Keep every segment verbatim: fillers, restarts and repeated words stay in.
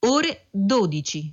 ore dodici.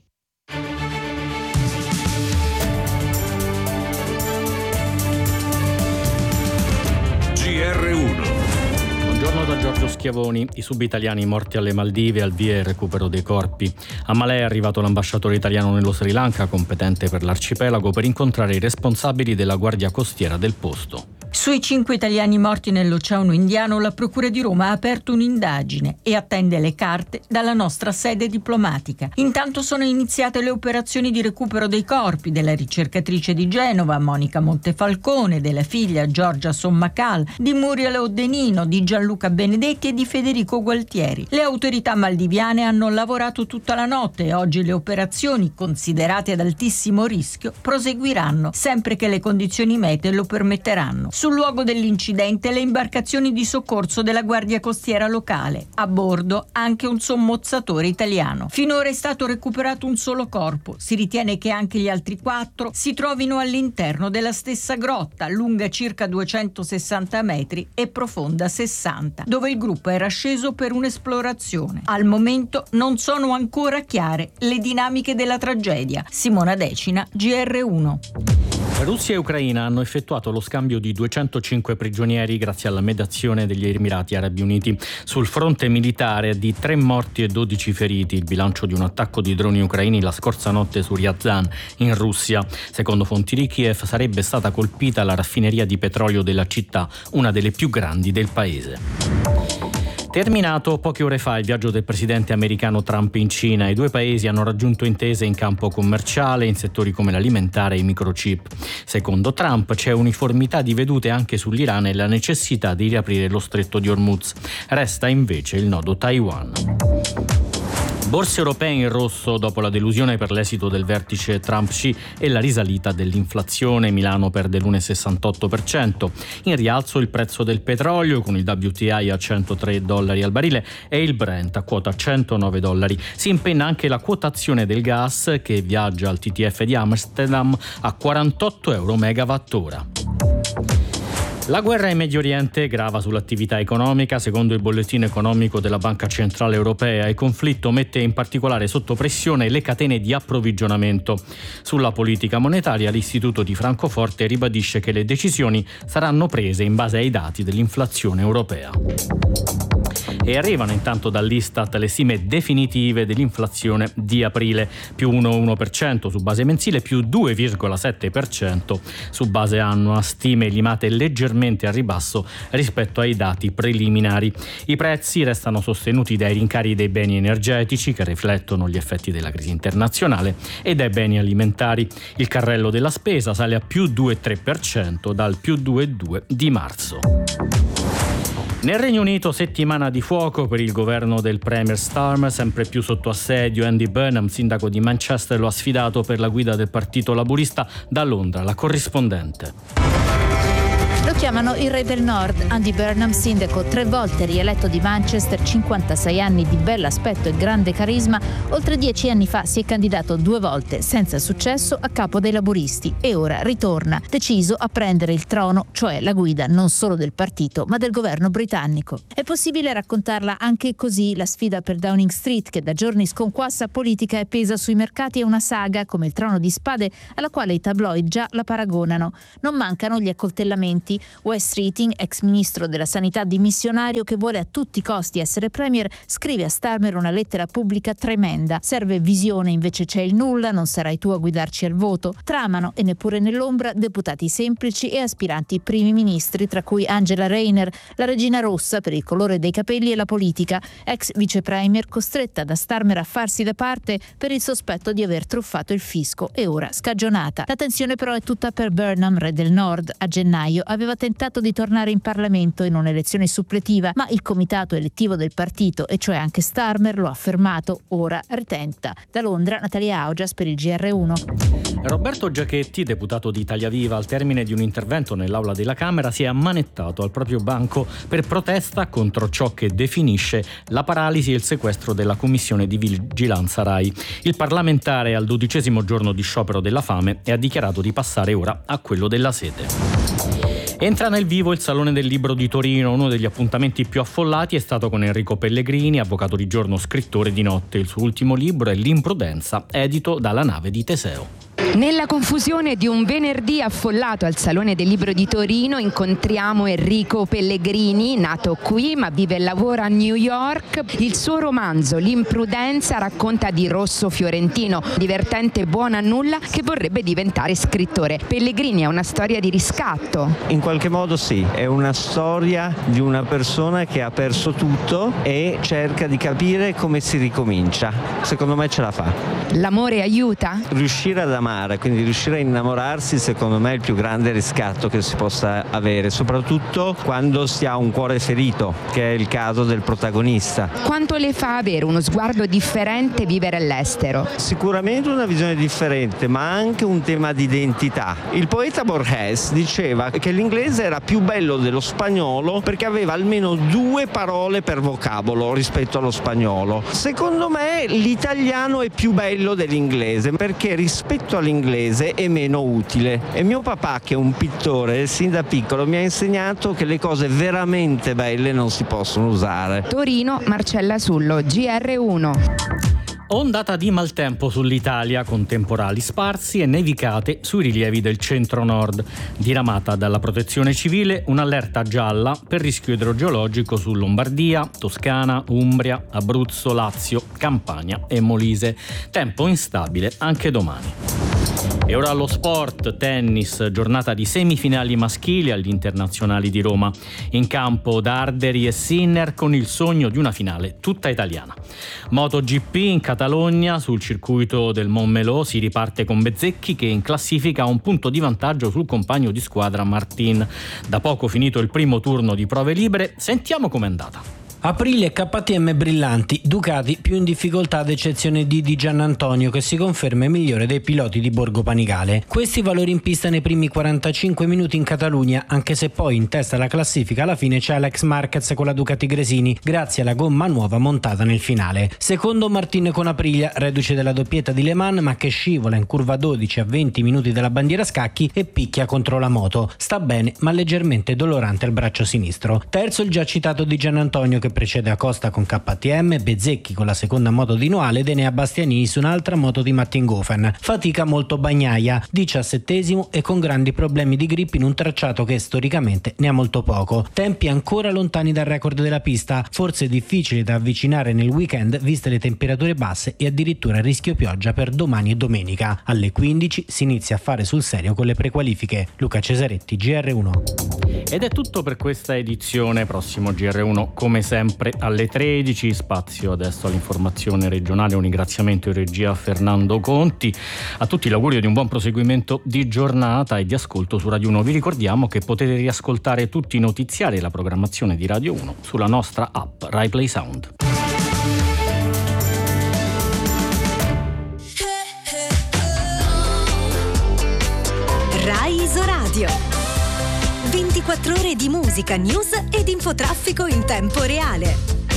G R uno. Buongiorno da Giorgio Schiavoni. I subitaliani morti alle Maldive, al via il recupero dei corpi. A Malé è arrivato l'ambasciatore italiano nello Sri Lanka, competente per l'arcipelago, per incontrare i responsabili della guardia costiera del posto. Sui cinque italiani morti nell'Oceano Indiano, la Procura di Roma ha aperto un'indagine e attende le carte dalla nostra sede diplomatica. Intanto sono iniziate le operazioni di recupero dei corpi della ricercatrice di Genova, Monica Montefalcone, della figlia Giorgia Sommacal, di Muriel Oddenino, di Gianluca Benedetti e di Federico Gualtieri. Le autorità maldiviane hanno lavorato tutta la notte e oggi le operazioni, considerate ad altissimo rischio, proseguiranno, sempre che le condizioni meteo lo permetteranno. Sul luogo dell'incidente le imbarcazioni di soccorso della Guardia Costiera locale. A bordo anche un sommozzatore italiano. Finora è stato recuperato un solo corpo. Si ritiene che anche gli altri quattro si trovino all'interno della stessa grotta, lunga circa duecentosessanta metri e profonda sessanta, dove il gruppo era sceso per un'esplorazione. Al momento non sono ancora chiare le dinamiche della tragedia. Simona Decina, G R uno. Russia e Ucraina hanno effettuato lo scambio di duecentocinque prigionieri grazie alla mediazione degli Emirati Arabi Uniti. Sul fronte militare di tre morti e dodici feriti, il bilancio di un attacco di droni ucraini la scorsa notte su Ryazan, in Russia. Secondo fonti di Kiev sarebbe stata colpita la raffineria di petrolio della città, una delle più grandi del paese. Terminato poche ore fa il viaggio del presidente americano Trump in Cina, i due paesi hanno raggiunto intese in campo commerciale in settori come l'alimentare e i microchip. Secondo Trump c'è uniformità di vedute anche sull'Iran e la necessità di riaprire lo stretto di Hormuz. Resta invece il nodo Taiwan. Borse europee in rosso dopo la delusione per l'esito del vertice Trump-Xi e la risalita dell'inflazione. Milano perde l'uno virgola sessantotto per cento. In rialzo il prezzo del petrolio con il W T I a centotré dollari al barile e il Brent a quota centonove dollari. Si impenna anche la quotazione del gas che viaggia al T T F di Amsterdam a quarantotto euro megawattora. La guerra in Medio Oriente grava sull'attività economica. Secondo il bollettino economico della Banca Centrale Europea, il conflitto mette in particolare sotto pressione le catene di approvvigionamento. Sulla politica monetaria, l'Istituto di Francoforte ribadisce che le decisioni saranno prese in base ai dati dell'inflazione europea. E arrivano intanto dall'Istat le stime definitive dell'inflazione di aprile, più uno virgola uno per cento su base mensile, più due virgola sette per cento su base annua, stime limate leggermente a ribasso rispetto ai dati preliminari. I prezzi restano sostenuti dai rincari dei beni energetici che riflettono gli effetti della crisi internazionale e dai beni alimentari. Il carrello della spesa sale a più due virgola tre per cento dal più due virgola due di marzo. Nel Regno Unito settimana di fuoco per il governo del Premier Starmer, sempre più sotto assedio. Andy Burnham, sindaco di Manchester, lo ha sfidato per la guida del Partito Laburista. Da Londra, la corrispondente. Lo chiamano il re del nord. Andy Burnham, sindaco tre volte rieletto di Manchester, cinquantasei anni di bell'aspetto e grande carisma, oltre dieci anni fa si è candidato due volte senza successo a capo dei laburisti e ora ritorna, deciso a prendere il trono, cioè la guida non solo del partito ma del governo britannico. È possibile raccontarla anche così, la sfida per Downing Street, che da giorni sconquassa politica e pesa sui mercati, è una saga come il Trono di Spade alla quale i tabloid già la paragonano. Non mancano gli accoltellamenti. Wes Streeting, ex ministro della sanità dimissionario che vuole a tutti i costi essere premier, scrive a Starmer una lettera pubblica tremenda. Serve visione, invece c'è il nulla, non sarai tu a guidarci al voto. Tramano, e neppure nell'ombra, deputati semplici e aspiranti primi ministri, tra cui Angela Rayner, la regina rossa per il colore dei capelli e la politica, ex vice premier costretta da Starmer a farsi da parte per il sospetto di aver truffato il fisco e ora scagionata. La tensione però è tutta per Burnham, re del nord. A gennaio aveva tentato di tornare in Parlamento in un'elezione suppletiva, ma il comitato elettivo del partito, e cioè anche Starmer, lo ha fermato. Ora ritenta. Da Londra, Natalia Augias per il G R uno. Roberto Giachetti, deputato di Italia Viva, al termine di un intervento nell'aula della Camera, si è ammanettato al proprio banco per protesta contro ciò che definisce la paralisi e il sequestro della Commissione di Vigilanza Rai. Il parlamentare è al dodicesimo giorno di sciopero della fame e ha dichiarato di passare ora a quello della sete. Entra nel vivo il Salone del Libro di Torino. Uno degli appuntamenti più affollati è stato con Enrico Pellegrini, avvocato di giorno, scrittore di notte. Il suo ultimo libro è L'imprudenza, edito dalla Nave di Teseo. Nella confusione di un venerdì affollato al Salone del Libro di Torino incontriamo Enrico Pellegrini, nato qui ma vive e lavora a New York. Il suo romanzo L'imprudenza racconta di Rosso Fiorentino, divertente buono a nulla, che vorrebbe diventare scrittore. Pellegrini è una storia di riscatto. In qualche modo sì, è una storia di una persona che ha perso tutto e cerca di capire come si ricomincia. Secondo me ce la fa. L'amore aiuta? Riuscire ad amare, quindi riuscire a innamorarsi, secondo me è il più grande riscatto che si possa avere, soprattutto quando si ha un cuore ferito, che è il caso del protagonista. Quanto le fa avere uno sguardo differente vivere all'estero? Sicuramente una visione differente, ma anche un tema di identità. Il poeta Borges diceva che l'inglese era più bello dello spagnolo perché aveva almeno due parole per vocabolo rispetto allo spagnolo. Secondo me l'italiano è più bello dell'inglese perché rispetto all'inglese è meno utile. E mio papà, che è un pittore, sin da piccolo mi ha insegnato che le cose veramente belle non si possono usare. Torino, Marcella Sullo, G R uno. Ondata di maltempo sull'Italia con temporali sparsi e nevicate sui rilievi del centro-nord. Diramata dalla Protezione Civile un'allerta gialla per rischio idrogeologico su Lombardia, Toscana, Umbria, Abruzzo, Lazio, Campania e Molise. Tempo instabile anche domani. E ora allo sport, tennis, giornata di semifinali maschili agli internazionali di Roma. In campo Darderi e Sinner con il sogno di una finale tutta italiana. MotoGP in Catalogna, sul circuito del Montmelò si riparte con Bezzecchi che in classifica ha un punto di vantaggio sul compagno di squadra Martin. Da poco finito il primo turno di prove libere, sentiamo com'è andata. Aprilia e K T M brillanti, Ducati più in difficoltà ad eccezione di Di Giannantonio che si conferma il migliore dei piloti di Borgo Panigale. Questi valori in pista nei primi quarantacinque minuti in Catalogna, anche se poi in testa alla classifica alla fine c'è Alex Marquez con la Ducati Gresini grazie alla gomma nuova montata nel finale. Secondo Martin con Aprilia, reduce della doppietta di Le Mans ma che scivola in curva dodici a venti minuti dalla bandiera scacchi e picchia contro la moto. Sta bene ma leggermente dolorante al braccio sinistro. Terzo il già citato Di Giannantonio che precede Acosta con K T M, Bezzecchi con la seconda moto di Noale ed Enea Bastianini su un'altra moto di Mattinghofen. Fatica molto Bagnaia, diciassettesimo e con grandi problemi di grip in un tracciato che storicamente ne ha molto poco. Tempi ancora lontani dal record della pista, forse difficili da avvicinare nel weekend viste le temperature basse e addirittura rischio pioggia per domani e domenica. Alle quindici si inizia a fare sul serio con le prequalifiche. Luca Cesaretti, G R uno. Ed è tutto per questa edizione, prossimo G R uno come sempre alle tredici, spazio adesso all'informazione regionale, un ringraziamento in regia a Fernando Conti, a tutti l'augurio di un buon proseguimento di giornata e di ascolto su Radio uno. Vi ricordiamo che potete riascoltare tutti i notiziari e la programmazione di Radio uno sulla nostra app Rai Play Sound. Rai Isoradio. ventiquattro ore di musica, news ed infotraffico in tempo reale.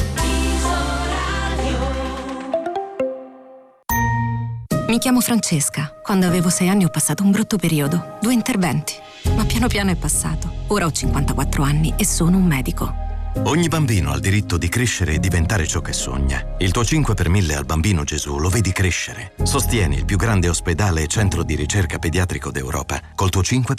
Mi chiamo Francesca. Quando avevo sei anni ho passato un brutto periodo, due interventi, ma piano piano è passato. Ora ho cinquantaquattro anni e sono un medico. Ogni bambino ha il diritto di crescere e diventare ciò che sogna. Il tuo cinque per mille al Bambino Gesù lo vedi crescere. Sostieni il più grande ospedale e centro di ricerca pediatrico d'Europa col tuo cinque per